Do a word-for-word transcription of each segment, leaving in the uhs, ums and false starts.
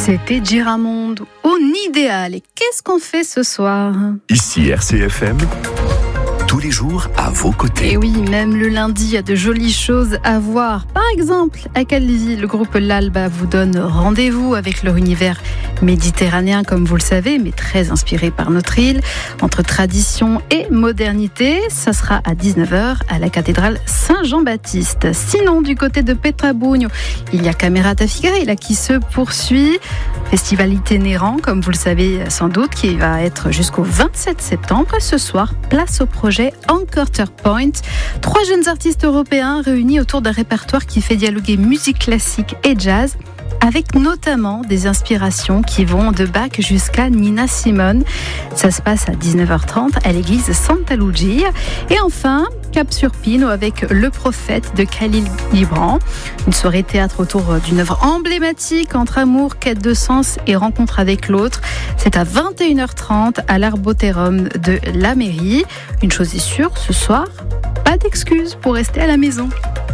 C'était Giramonde, au Idéal. Et qu'est-ce qu'on fait ce soir ? Ici R C F M, tous les jours à vos côtés. Et oui, même le lundi, il y a de jolies choses à voir. Par exemple, à Calvi, le groupe L'Alba vous donne rendez-vous avec leur univers méditerranéen, comme vous le savez, mais très inspiré par notre île. Entre tradition et modernité, ça sera à dix-neuf heures à la cathédrale Saint-Jean-Baptiste. Sinon, du côté de Petrabugno, il y a Camerata Figueira qui se poursuit. Festival itinérant, comme vous le savez sans doute, qui va être jusqu'au vingt-sept septembre. Ce soir, place au projet Encounter Point. Trois jeunes artistes européens réunis autour d'un répertoire qui fait dialoguer musique classique et jazz, avec notamment des inspirations qui vont de Bach jusqu'à Nina Simone. Ça se passe à dix-neuf heures trente à l'église Santa Lucia. Et enfin, Cap sur Pino avec Le Prophète de Khalil Gibran. Une soirée théâtre autour d'une œuvre emblématique entre amour, quête de sens et rencontre avec l'autre. C'est à vingt et une heures trente à l'Arbotérum de la mairie. Une chose est sûre, ce soir, pas d'excuses pour rester à la maison.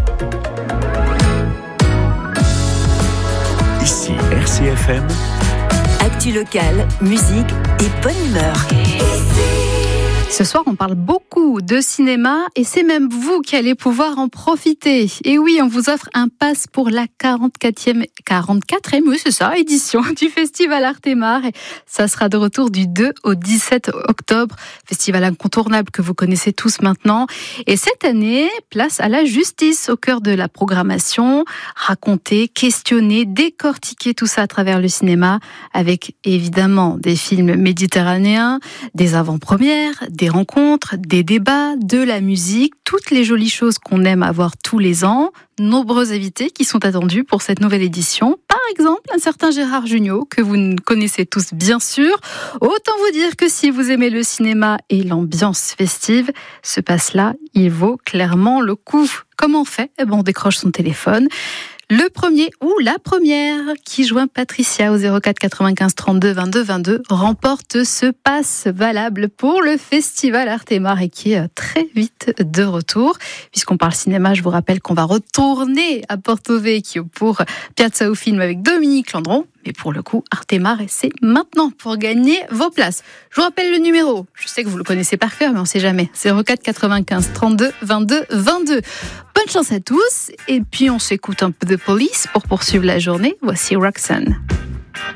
Ici R C F M. Actu locale, musique et bonne humeur. Ce soir, on parle beaucoup de cinéma et c'est même vous qui allez pouvoir en profiter. Et oui, on vous offre un pass pour la quarante-quatrième, quarante-quatrième, oui, c'est ça, édition du Festival Artemare. Ça sera de retour du deux au dix-sept octobre. Festival incontournable que vous connaissez tous maintenant. Et cette année, place à la justice au cœur de la programmation. Raconter, questionner, décortiquer tout ça à travers le cinéma avec évidemment des films méditerranéens, des avant-premières, des rencontres, des débats, de la musique, toutes les jolies choses qu'on aime avoir tous les ans. Nombreux invités qui sont attendus pour cette nouvelle édition. Par exemple, un certain Gérard Jugnot, que vous connaissez tous bien sûr. Autant vous dire que si vous aimez le cinéma et l'ambiance festive, ce passe-là, il vaut clairement le coup. Comment on fait ? Eh ben, on décroche son téléphone. Le premier ou la première qui joint Patricia au zéro quatre quatre-vingt-quinze trente-deux vingt-deux vingt-deux remporte ce pass valable pour le Festival Artemare et qui est très vite de retour. Puisqu'on parle cinéma, je vous rappelle qu'on va retourner à Porto Vecchio pour Piazza au Film avec Dominique Landron. Mais pour le coup, Artemare, c'est maintenant pour gagner vos places. Je vous rappelle le numéro. Je sais que vous le connaissez par cœur, mais on ne sait jamais. zéro quatre quatre-vingt-quinze trente-deux vingt-deux vingt-deux. Bonne chance à tous. Et puis, on s'écoute un peu de Police pour poursuivre la journée. Voici Roxanne.